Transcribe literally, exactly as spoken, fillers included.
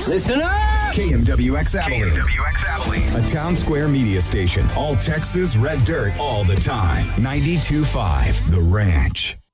Listen up! K M W X Abilene. K M W X Abilene. A Town Square media station. All Texas red dirt all the time. ninety-two point five The Ranch.